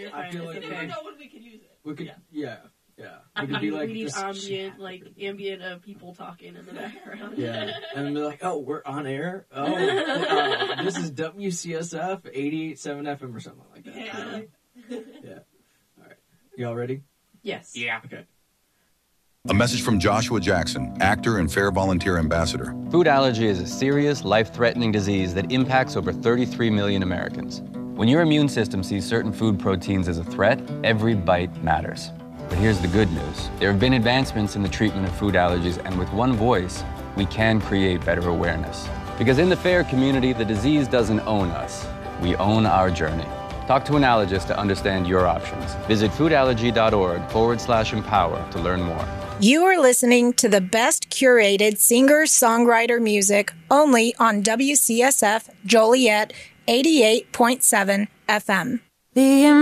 I feel like I never know when we could use it. we could, yeah. We need this ambient people talking in the background. Yeah, and they're like, oh, we're on air? Oh, this is WCSF 88.7 FM or something like that. Yeah. All right. Y'all ready? Yes. Yeah. Okay. A message from Joshua Jackson, actor and Fair Volunteer Ambassador. Food allergy is a serious, life-threatening disease that impacts over 33 million Americans. When your immune system sees certain food proteins as a threat, every bite matters. But here's the good news. There have been advancements in the treatment of food allergies, and with one voice, we can create better awareness. Because in the FAIR community, the disease doesn't own us. We own our journey. Talk to an allergist to understand your options. Visit foodallergy.org/empower to learn more. You are listening to the best curated singer-songwriter music only on WCSF Joliet 88.7 FM.